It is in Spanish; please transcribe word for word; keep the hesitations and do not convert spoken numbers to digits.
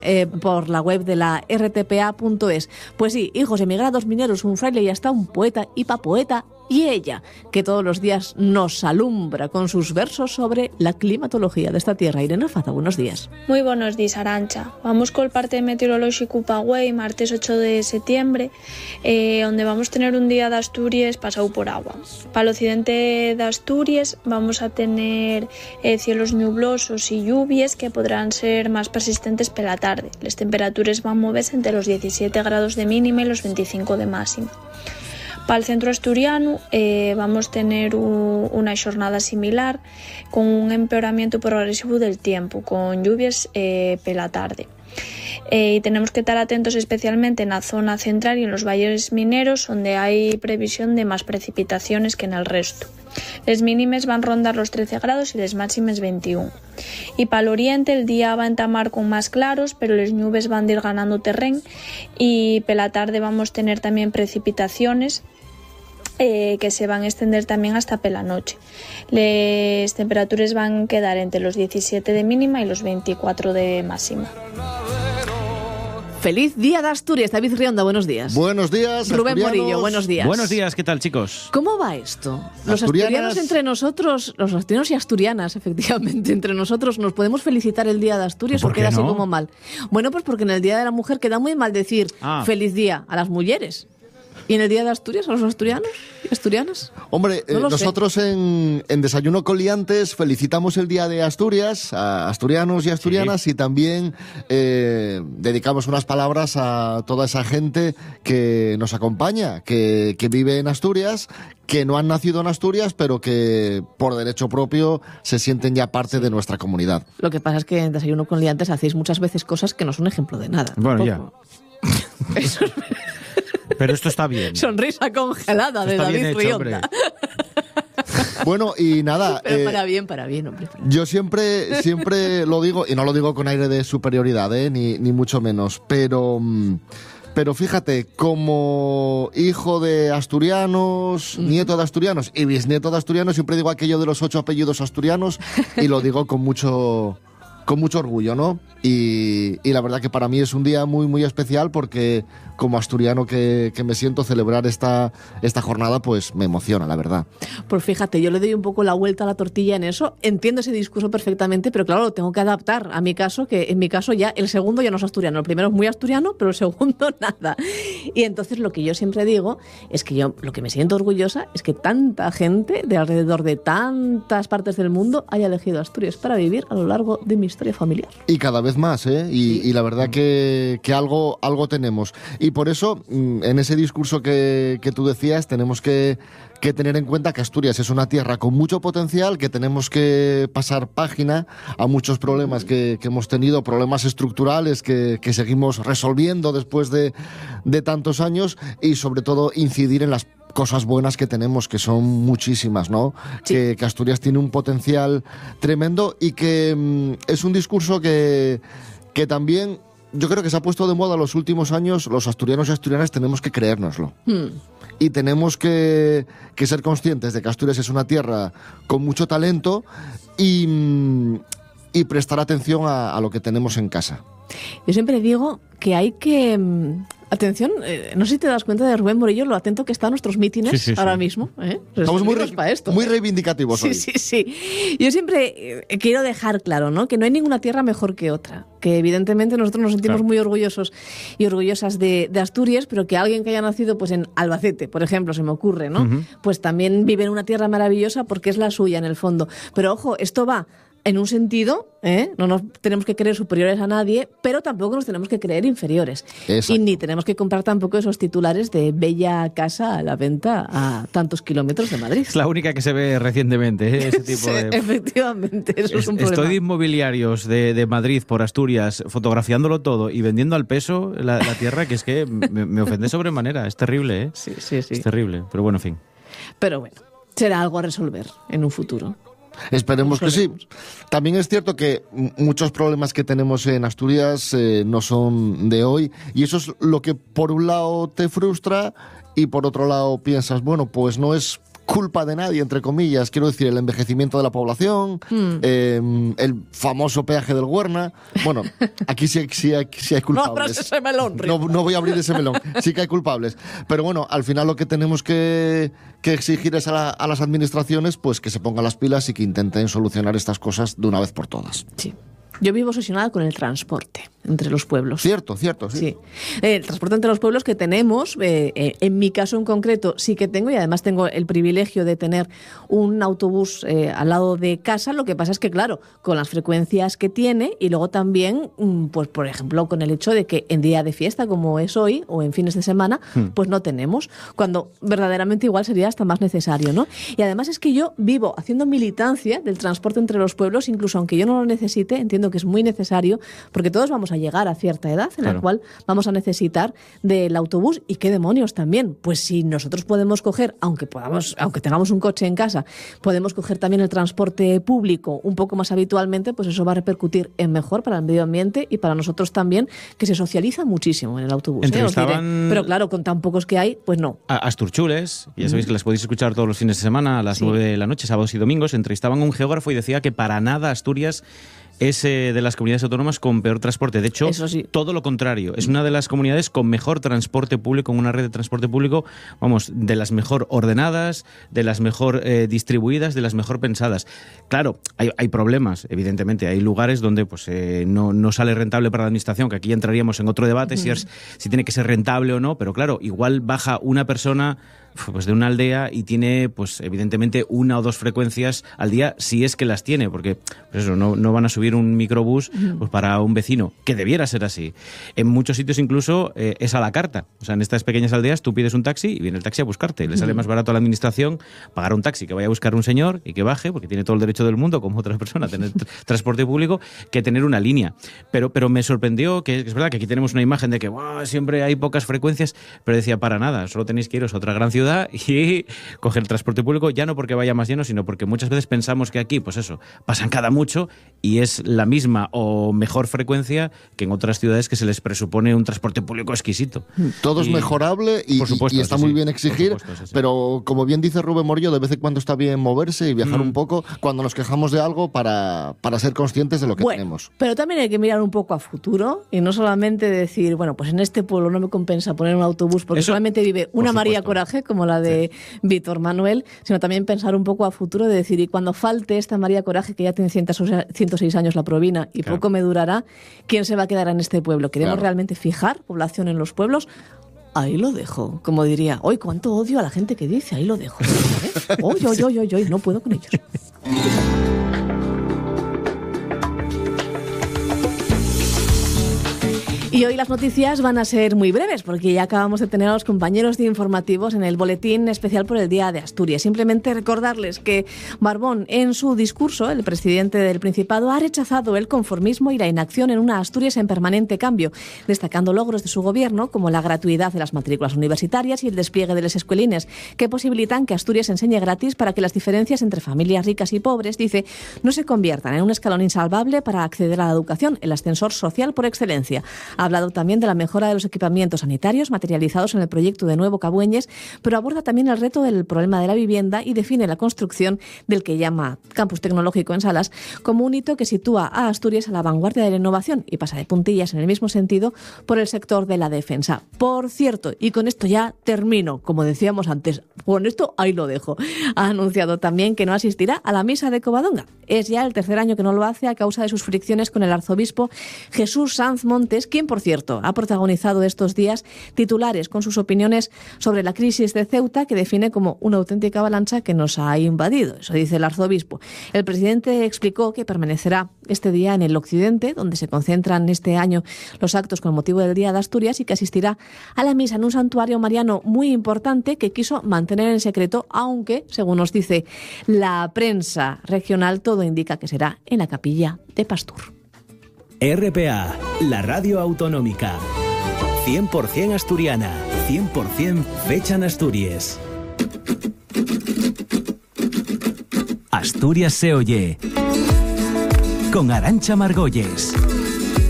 Eh, por la web de la R T P A punto es. Pues sí, hijos emigrados, mineros, un fraile y hasta un poeta y pa poeta, y ella, que todos los días nos alumbra con sus versos sobre la climatología de esta tierra. Irene Faza, buenos días. Muy buenos días, Arancha. Vamos con el parte meteorológico Pagüey, martes ocho de septiembre, eh, donde vamos a tener un día de Asturias pasado por agua. Para el occidente de Asturias vamos a tener eh, cielos nublosos y lluvias que podrán ser más persistentes por la tarde. Las temperaturas van a moverse entre los diecisiete grados de mínima y los veinticinco de máxima. Para el centro asturiano eh, vamos a tener un, una jornada similar con un empeoramiento progresivo del tiempo, con lluvias eh, por la tarde. Eh, y tenemos que estar atentos especialmente en la zona central y en los valles mineros, donde hay previsión de más precipitaciones que en el resto. Las mínimas van a rondar los trece grados y las máximas veintiuno. Y para el oriente el día va a entamar con más claros, pero las nubes van a ir ganando terreno y por la tarde vamos a tener también precipitaciones Eh, que se van a extender también hasta por la noche. Las temperaturas van a quedar entre los diecisiete de mínima y los veinticuatro de máxima. Feliz día de Asturias. David Rionda, buenos días. Buenos días, Rubén asturianos. Morillo, buenos días. Buenos días, ¿qué tal, chicos? ¿Cómo va esto? Los Asturianas. asturianos entre nosotros, los asturianos y asturianas, efectivamente, entre nosotros, ¿nos podemos felicitar el Día de Asturias o ¿Por qué queda así no? como mal? Bueno, pues porque en el Día de la Mujer queda muy mal decir Ah. feliz día a las mujeres. ¿Y en el Día de Asturias a los asturianos y asturianas? Hombre, No eh, lo sé. nosotros en, en Desayuno con Liantes felicitamos el Día de Asturias a asturianos y asturianas, y también eh, dedicamos unas palabras a toda esa gente que nos acompaña, que, que vive en Asturias, que no han nacido en Asturias, pero que por derecho propio se sienten ya parte de nuestra comunidad. Lo que pasa es que en Desayuno con Liantes hacéis muchas veces cosas que no son ejemplo de nada. Bueno, tampoco. Eso es Pero esto está bien. sonrisa congelada de Está bien David hecho, hombre. Rionda. Bueno, y nada... Pero eh, para bien, para bien, hombre. para bien. Yo siempre, siempre lo digo, y no lo digo con aire de superioridad, ¿eh? ni, ni mucho menos, pero, mm, pero fíjate, como hijo de asturianos, nieto de asturianos y bisnieto de asturianos, siempre digo aquello de los ocho apellidos asturianos, y lo digo con mucho, con mucho orgullo, ¿no? Y, y la verdad que para mí es un día muy, muy especial, porque como asturiano que, que me siento, celebrar esta, esta jornada, pues me emociona, la verdad. Pues fíjate, yo le doy un poco la vuelta a la tortilla en eso. Entiendo ese discurso perfectamente, pero claro, lo tengo que adaptar a mi caso, que en mi caso ya el segundo ya no es asturiano. El primero es muy asturiano, pero el segundo nada. Y entonces lo que yo siempre digo es que yo lo que me siento orgullosa es que tanta gente de alrededor de tantas partes del mundo haya elegido Asturias para vivir a lo largo de mi historia familiar. Y cada vez más, ¿eh? Y, y la verdad que, que algo, algo tenemos. Y por eso, en ese discurso que, que tú decías, tenemos que, que tener en cuenta que Asturias es una tierra con mucho potencial, que tenemos que pasar página a muchos problemas que, que hemos tenido, problemas estructurales que, que seguimos resolviendo después de, de tantos años, y sobre todo incidir en las cosas buenas que tenemos, que son muchísimas, ¿no? Sí. Que, que Asturias tiene un potencial tremendo, y que mm, es un discurso que, que también yo creo que se ha puesto de moda en los últimos años. Los asturianos y asturianas tenemos que creérnoslo. Hmm. Y tenemos que, que ser conscientes de que Asturias es una tierra con mucho talento, y, mm, y prestar atención a, a lo que tenemos en casa. Yo siempre digo que hay que... mm, Atención, eh, no sé si te das cuenta de Rubén Morillo, lo atento que está a nuestros mítines Sí, sí, sí. ahora mismo. ¿eh? Estamos muy, Servimos re- para esto. muy ¿eh? reivindicativos Sí, hoy. sí, sí. Yo siempre eh, quiero dejar claro, ¿no?, que no hay ninguna tierra mejor que otra. Que evidentemente nosotros nos sentimos Claro. muy orgullosos y orgullosas de, de Asturias, pero que alguien que haya nacido pues en Albacete, por ejemplo, se me ocurre, ¿no? Ujú. Pues también vive en una tierra maravillosa porque es la suya en el fondo. Pero ojo, esto va en un sentido, ¿eh? No nos tenemos que creer superiores a nadie, pero tampoco nos tenemos que creer inferiores. Exacto. Y ni tenemos que comprar tampoco esos titulares de bella casa a la venta a tantos kilómetros de Madrid. Es la única que se ve recientemente, ¿eh? Ese tipo Sí, de... efectivamente, eso es, Es- un problema. Estoy de inmobiliarios de, de Madrid por Asturias, fotografiándolo todo y vendiendo al peso la, la tierra, que es que me, me ofende sobremanera. Es terrible, ¿eh? Sí, sí, sí. Es terrible. Pero bueno, en fin. Pero bueno, será algo a resolver en un futuro. Esperemos que sí. Resolvemos. También es cierto que m- muchos problemas que tenemos en Asturias eh, no son de hoy, y eso es lo que por un lado te frustra, y por otro lado piensas, bueno, pues no es culpa de nadie, entre comillas, quiero decir, el envejecimiento de la población, mm. eh, el famoso peaje del Güerna. Bueno, aquí sí, sí, hay, sí hay culpables. No abras ese melón, no, no voy a abrir ese melón, sí que hay culpables. Pero bueno, al final lo que tenemos que, que exigir es a, la, a las administraciones pues que se pongan las pilas y que intenten solucionar estas cosas de una vez por todas. Sí. Yo vivo obsesionada con el transporte entre los pueblos. Cierto, cierto, sí. sí. Eh, el transporte entre los pueblos que tenemos, eh, eh, en mi caso en concreto, sí que tengo, y además tengo el privilegio de tener un autobús eh, al lado de casa. Lo que pasa es que, claro, con las frecuencias que tiene y luego también, pues por ejemplo, con el hecho de que en día de fiesta, como es hoy, o en fines de semana, hmm. pues no tenemos, cuando verdaderamente igual sería hasta más necesario, ¿no? Y además es que yo vivo haciendo militancia del transporte entre los pueblos, incluso aunque yo no lo necesite, entiendo que es muy necesario, porque todos vamos a llegar a cierta edad en claro. la cual vamos a necesitar del autobús. ¿Y qué demonios también? Pues si nosotros podemos coger, aunque podamos, aunque tengamos un coche en casa, podemos coger también el transporte público un poco más habitualmente, pues eso va a repercutir en mejor para el medio ambiente y para nosotros también, que se socializa muchísimo en el autobús. Entrevistaban... ¿eh? Pero claro, con tan pocos que hay, pues no. A Asturchules, ya sabéis que las podéis escuchar todos los fines de semana a las sí. nueve de la noche, sábados y domingos, entrevistaban a un geógrafo y decía que para nada Asturias es eh, de las comunidades autónomas con peor transporte. De hecho, sí. todo lo contrario. Es una de las comunidades con mejor transporte público, con una red de transporte público, vamos, de las mejor ordenadas, de las mejor eh, distribuidas, de las mejor pensadas. Claro, hay, hay problemas, evidentemente. Hay lugares donde pues eh, no, no sale rentable para la administración, que aquí ya entraríamos en otro debate, uh-huh. si, es, si tiene que ser rentable o no, pero claro, igual baja una persona pues de una aldea y tiene pues evidentemente una o dos frecuencias al día, si es que las tiene, porque pues eso, no, no van a subir un microbús pues para un vecino, que debiera ser así. En muchos sitios incluso eh, es a la carta, o sea, en estas pequeñas aldeas tú pides un taxi y viene el taxi a buscarte, le sale más barato a la administración pagar un taxi que vaya a buscar un señor y que baje, porque tiene todo el derecho del mundo como otra persona a tener transporte público, que tener una línea. Pero, pero me sorprendió que es verdad que aquí tenemos una imagen de que wow, siempre hay pocas frecuencias, pero decía, para nada, solo tenéis que iros a otra gran ciudad y coger el transporte público, ya no porque vaya más lleno, sino porque muchas veces pensamos que aquí, pues eso, pasan cada mucho y es la misma o mejor frecuencia que en otras ciudades que se les presupone un transporte público exquisito. Todo y, es mejorable y, supuesto, y está sí, muy sí, bien exigir, supuesto, sí, sí. pero como bien dice Rubén Morillo, de vez en cuando está bien moverse y viajar mm. un poco cuando nos quejamos de algo para, para ser conscientes de lo que bueno, tenemos. Pero también hay que mirar un poco a futuro y no solamente decir, bueno, pues en este pueblo no me compensa poner un autobús porque Eso, solamente vive una María Coraje, como la de sí. Víctor Manuel, sino también pensar un poco a futuro de decir, y cuando falte esta María Coraje, que ya tiene ciento seis años la Provina y claro. poco me durará, ¿quién se va a quedar en este pueblo? ¿Queremos claro. realmente fijar población en los pueblos? Ahí lo dejo, como diría, hoy cuánto odio a la gente que dice, ahí lo dejo. ¿eh? Hoy, hoy, hoy, hoy, hoy, no puedo con ellos. Y hoy las noticias van a ser muy breves, porque ya acabamos de tener a los compañeros de informativos en el boletín especial por el Día de Asturias. Simplemente recordarles que Barbón, en su discurso, el presidente del Principado, ha rechazado el conformismo y la inacción en una Asturias en permanente cambio, destacando logros de su gobierno, como la gratuidad de las matrículas universitarias y el despliegue de los escuelines, que posibilitan que Asturias enseñe gratis para que las diferencias entre familias ricas y pobres, dice, no se conviertan en un escalón insalvable para acceder a la educación, el ascensor social por excelencia. Ha hablado también de la mejora de los equipamientos sanitarios materializados en el proyecto de Nuevo Cabueñes, pero aborda también el reto del problema de la vivienda y define la construcción del que llama Campus Tecnológico en Salas como un hito que sitúa a Asturias a la vanguardia de la innovación y pasa de puntillas en el mismo sentido por el sector de la defensa. Por cierto, y con esto ya termino, como decíamos antes, con esto ahí lo dejo, ha anunciado también que no asistirá a la misa de Covadonga. Es ya el tercer año que no lo hace a causa de sus fricciones con el arzobispo Jesús Sanz Montes, quien, por cierto, ha protagonizado estos días titulares con sus opiniones sobre la crisis de Ceuta, que define como una auténtica avalancha que nos ha invadido. Eso dice el arzobispo. El presidente explicó que permanecerá este día en el occidente, donde se concentran este año los actos con motivo del Día de Asturias, y que asistirá a la misa en un santuario mariano muy importante que quiso mantener en secreto, aunque, según nos dice la prensa regional, todo indica que será en la capilla de Pastur. R P A, la radio autonómica. cien por ciento asturiana, cien por ciento fecha en Asturias. Asturias se oye. Con Arantxa Margolles.